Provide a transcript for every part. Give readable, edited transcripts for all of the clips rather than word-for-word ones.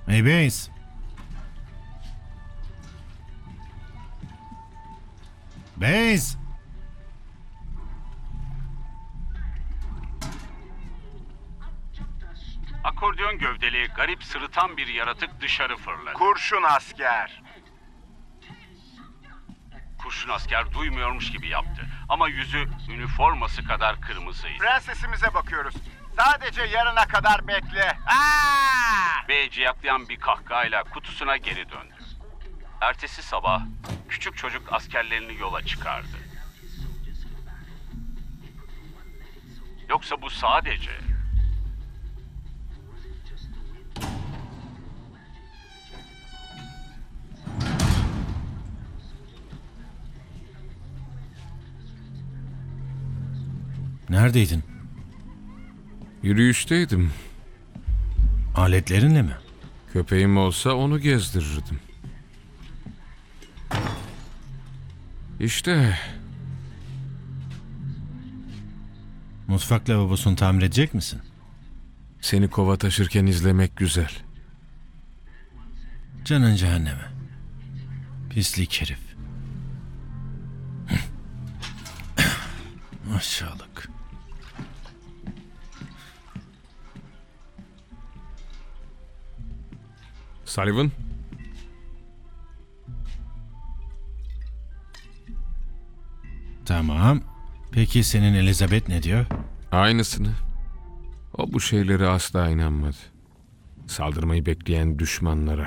Hey Bays. Bays. Akordeon gövdeli, garip sırıtan bir yaratık dışarı fırladı. Kurşun asker. Kurşun asker duymuyormuş gibi yaptı. Ama yüzü üniforması kadar kırmızıydı. Prensesimize bakıyoruz. Sadece yarına kadar bekle. Aa! Ve ciyaklayan bir kahkahayla kutusuna geri döndü. Ertesi sabah küçük çocuk askerlerini yola çıkardı. Yoksa bu sadece... Neredeydin? Yürüyüşteydim. Aletlerinle mi? Köpeğim olsa onu gezdirirdim. İşte Mutfak lavabosunu tamir edecek misin? seni kova taşırken izlemek güzel. Canın cehenneme. Pislik herif. Aşağılık. Sullivan, Tamam. Peki senin Elizabeth ne diyor? aynısını. O bu şeylere asla inanmadı. Saldırmayı bekleyen düşmanlara.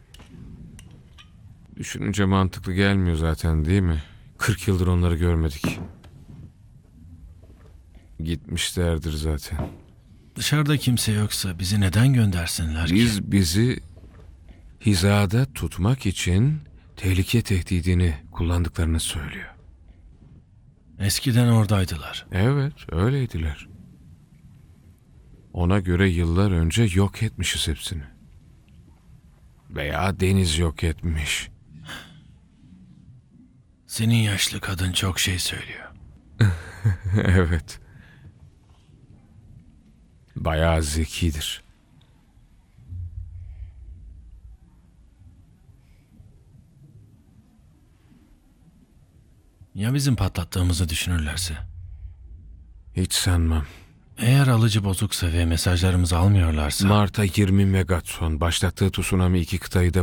Düşününce mantıklı gelmiyor zaten, değil mi? 40 yıldır onları görmedik. Gitmişlerdir zaten. Dışarıda kimse yoksa bizi neden göndersinler ki? Bizi hizada tutmak için tehlike tehdidini kullandıklarını söylüyor. Eskiden oradaydılar. Evet, öyleydiler. Ona göre yıllar önce yok etmişiz hepsini. Veya deniz yok etmiş. Senin yaşlı kadın çok şey söylüyor. Evet. Bayağı zekidir. Ya bizim patlattığımızı düşünürlerse? Hiç sanmam. Eğer alıcı bozuksa ve mesajlarımızı almıyorlarsa... Marta 20 megatron başlattığı tsunami 2 kıtayı da